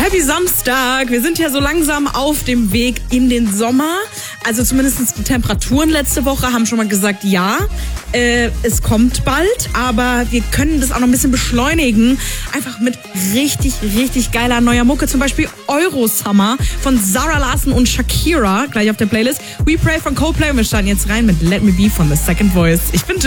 Happy Samstag! Wir sind ja so langsam auf dem Weg in den Sommer. Also zumindest die Temperaturen letzte Woche haben schon mal gesagt, ja, es kommt bald, aber wir können das auch noch ein bisschen beschleunigen. Einfach mit richtig, richtig geiler neuer Mucke. Zum Beispiel Eurosummer von Zara Larsson und Shakira, gleich auf der Playlist. We Pray von Coldplay und wir starten jetzt rein mit Let Me Be von The Second Voice. Ich bin